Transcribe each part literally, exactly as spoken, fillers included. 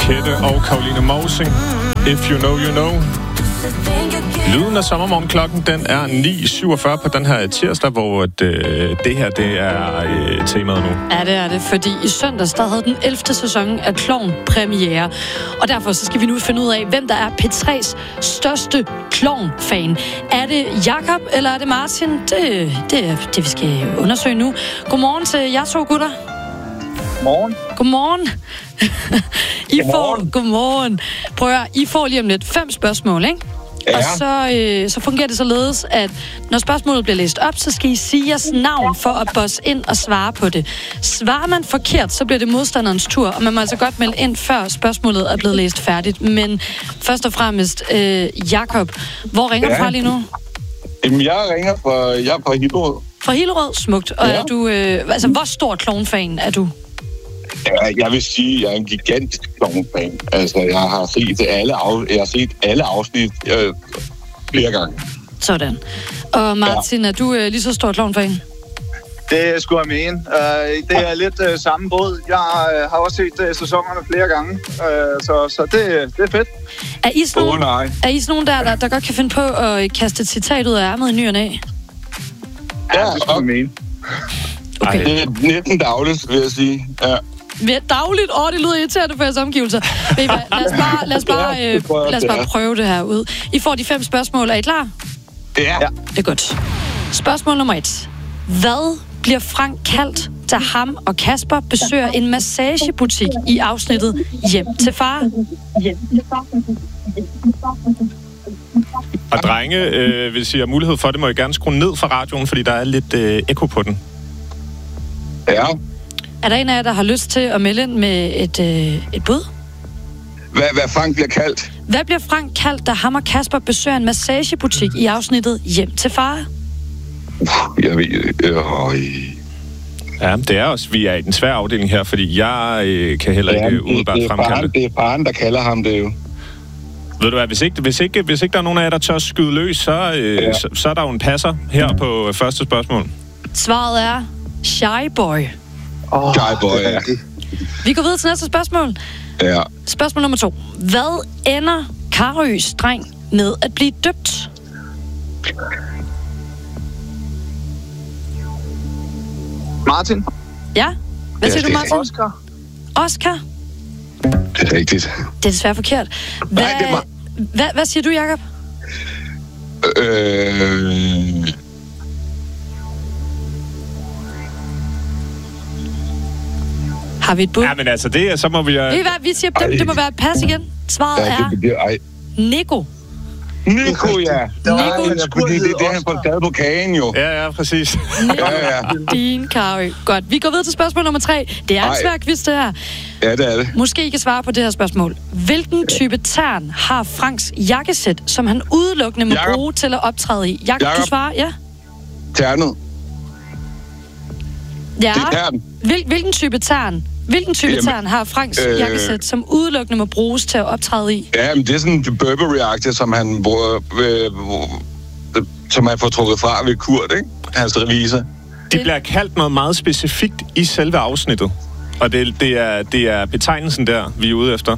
Kette og Caroline Mousing. If you know, you know. Lyden af sommermorgenklokken, den er ni syvogfyrre på den her tirsdag, hvor det, det her, det er øh, temaet nu. Ja, det er det, fordi i søndags, der havde den ellevte sæson af Klovn premiere. Og derfor så skal vi nu finde ud af, hvem der er P tre's største Klovn-fan. Er det Jakob, eller er det Martin? Det, det er det, vi skal undersøge nu. Godmorgen til jer to gutter. Godmorgen. Godmorgen. I Godmorgen. får, godmorgen. Prøv at høre, I får lige om lidt fem spørgsmål, ikke? Ja. Og så, øh, så fungerer det således, at når spørgsmålet bliver læst op, så skal I sige jeres navn for at bosse ind og svare på det. Svarer man forkert, så bliver det modstanderens tur, og man må altså godt melde ind, før spørgsmålet er blevet læst færdigt. Men først og fremmest, øh, Jakob, hvor ringer du Ja. fra lige nu? Jamen, jeg ringer fra, jeg er fra Hillerød. Fra Hillerød, smukt. Og Ja. er du, øh, altså, hvor stor klovnfan er du? Ja, jeg vil sige, at jeg er en gigantisk Klovn-fan. Altså, jeg har set alle, af, jeg har set alle afsnit øh, flere gange. Sådan. Og Martin, ja. Er du øh, lige så stor klovnfan? Det skulle jeg mene. Uh, det er lidt uh, samme båd. Jeg uh, har også set uh, sæsonerne flere gange, uh, så, så det, det er fedt. Er I sådan Åh, nogen, nej. er I sådan nogen der, der, der godt kan finde på at kaste et citat ud af ærmet i ny og næ? Ja, Det skulle jeg mene. Okay. det er nitten dagligt, vil jeg sige. Ja. Vi er dagligt, åh, det lyder irriterende for jeres omgivelser. Ved I hvad? Lad os bare, lad os bare, Ja, øh, det tror jeg, lad os det bare er. prøve det her ud. I får de fem spørgsmål. Er I klar? Ja. Ja. Det er godt. Spørgsmål nummer et. Hvad bliver Frank kaldt, da ham og Kasper besøger en massagebutik i afsnittet Hjem til far? Og drenge, øh, hvis I har mulighed for det, må I gerne skrue ned fra radioen, fordi der er lidt øh, ekko på den. Ja. Er der en af jer, der har lyst til at melde ind med et, øh, et bud? Hvad, hvad Frank bliver kaldt? Hvad bliver Frank kaldt, da ham og Kasper besøger en massagebutik i afsnittet Hjem til far? Jeg ved... Øh, Ja, det er også. Vi er i den svære afdeling her, fordi jeg øh, kan heller ikke ja, ja, det, umiddelbart det, er fremkalde faren, det. det er faren, der kalder ham det jo. Ved du hvad, hvis ikke, hvis, ikke, hvis ikke der er nogen af jer, der tør skyde løs, så, øh, Ja. så, så er der jo en passer her på øh, første spørgsmål. Svaret er Shy Boy. Oh, Shy boy, ja. Vi går videre til næste spørgsmål. Ja. Spørgsmål nummer to. Hvad ender Karøs dreng med at blive døbt? Martin. Ja? Hvad Ja, siger du, det er Martin? Oscar. Oscar? Det er rigtigt. Det er desværre forkert. Hvad, Nej, det var- hvad, hvad siger du, Jakob? Øh... Har vi et bud? Ja, men altså, det er, så må vi... Ved I Øh, hvad? Vi siger, det, det må være et pas igen. Svaret Ja, er det bliver... Ej. Nico. Nico, ja. Nico. Nej, fordi det er det, han får taget på kagen, jo. ja, ja, præcis. Nico. Ja, ja. Din Karø. Godt. Vi går videre til spørgsmål nummer tre. Det er en Ej. svær quiz, det her. Ja, det er det. Måske I kan svare på det her spørgsmål. Hvilken type tern har Franks jakkesæt, som han udelukkende må Jakob. bruge til at optræde i? Jakob, du Jakob. svarer? Ja. Ternet. Ja. Det er tern. Hvil, hvilken type tern? Hvilken type Jamen, tern har Franks øh, jakkesæt, som udelukkende må bruges til at optræde i? Ja, men det er sådan en Burberry-aktie, som han bruger, øh, øh, som han får trukket fra ved Kurt, ikke? Hans revisor. De bliver kaldt noget meget specifikt i selve afsnittet. Og det, det, er, det er betegnelsen der, vi er ude efter.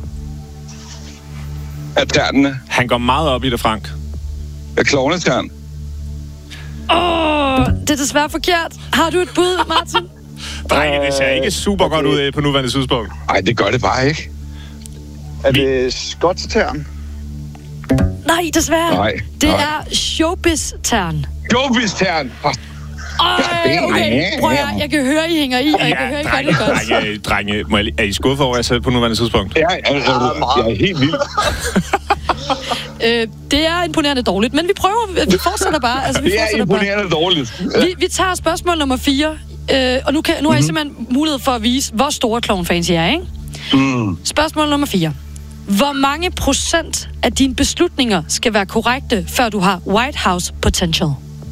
Af ternene. Han går meget op i det, Frank. Af klovnetern. Åh, oh, det er desværre forkert. Har du et bud, Martin? Drenge, det ser ikke super godt ud af på nuværende tidspunkt. Nej, det gør det bare ikke. Er det skotstern? Nej, desværre. Nej, Det nej. er showbiz-tern. Showbiz-tern. Ej, okay. Prøv at høre, jeg kan høre, I hænger i, og jeg kan høre, I gør drenge, det godt. drenge, drenge, må jeg, lige- er I skuffet over jer selv på nuværende tidspunkt? Ja, jeg, jeg, jeg, jeg er helt vild. Øh, det er imponerende dårligt, men vi prøver, vi fortsætter bare. Altså, vi Det er fortsætter bare. imponerende dårligt. Vi, vi tager spørgsmål nummer fire, øh, og nu, kan, nu har I simpelthen mulighed for at vise, hvor store klovnfans I er, ikke? Mm. Spørgsmål nummer fire. Hvor mange procent af dine beslutninger skal være korrekte, før du har White House potential?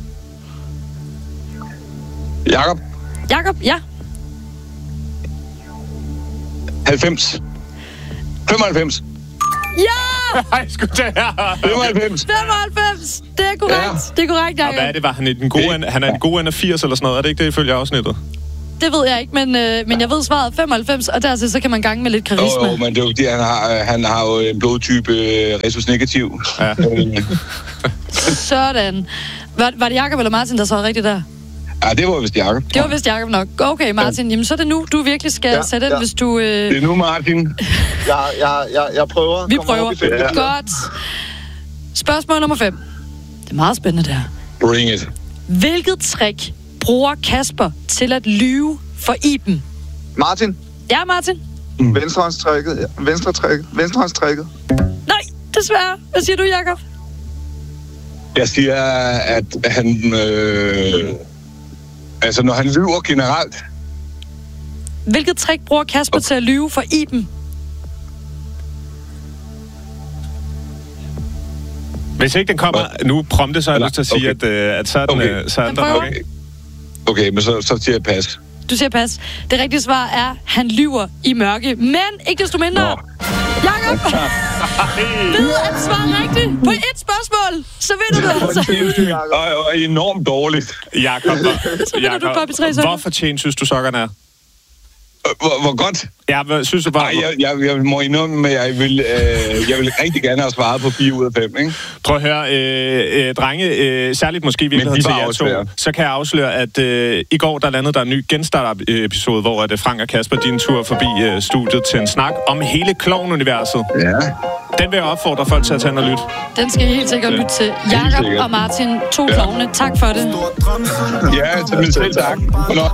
Jakob, Jakob, ja. halvfems. femoghalvfems. Ja! Ej, sgu da her. femoghalvfems. femoghalvfems! Det er korrekt. Ja. Det er korrekt, Og hvad er Jakob. det? Var han, i den gode ende, han er en god ende af firs eller sådan noget? Er det ikke det, ifølge afsnittet? det ved jeg ikke, men, øh, men jeg ved svaret femoghalvfems, og dertil så kan man gange med lidt karisma. Jo, jo, men det er jo fordi, han har, han har jo en blodtype øh, resus negativ. Ja. Sådan. Var, var det Jakob eller Martin, der så rigtigt der? Ja, det var vist Jakob. Det var vist Jakob nok. Okay, Martin, ja. Jamen så er det nu, du virkelig skal ja, sætte ind, ja. hvis du... Øh... Det er nu, Martin. Jeg, jeg, jeg, jeg prøver. Vi prøver. Ja. Godt. Spørgsmål nummer fem. Det er meget spændende, det her. Bring it. Hvilket trick bruger Kasper til at lyve for Iben? Martin. Ja, Martin. Mm. Venstrehåndstrækket. Ja. Venstretrækket. Venstrehåndstrækket. Nej, desværre. Hvad siger du, Jakob? Jeg siger, at han... Øh, altså, når han lyver generelt... Hvilket trick bruger Kasper okay. til at lyve for Iben? Hvis ikke den kommer nu prompte, så har jeg lyst til at sige, okay. at, at så er den, okay. så er den der nok. Okay, okay, men så, så siger jeg pas. Du siger pas. Det rigtige svar er, han lyver i mørke. Men ikke desto mindre... Nå. Jakob! Ved at svare rigtigt på et spørgsmål, så vinder du altså. Og, og enormt dårligt. Jakob, så vinder du bare tre hvor fortjent synes du sokkerne er? Hvor, hvor godt? Ja, hvad synes du bare? Ej, jeg, jeg, jeg må indrømme, med, jeg vil, øh, jeg vil rigtig gerne have svaret på fire ud af fem, ikke? Prøv at høre, øh, øh, drenge, øh, særligt måske i virkeligheden til jer to, så kan jeg afsløre, at øh, i går der landede der en ny genstart-episode, hvor at, Frank og Kasper, din tur forbi øh, studiet til en snak om hele klovn-universet. Ja. Den vil jeg opfordre folk til at tage og lytte. Den skal I helt sikkert lytte til. Jakob og Martin, to ja. klovne. Tak for det. Ja, til min selv tak.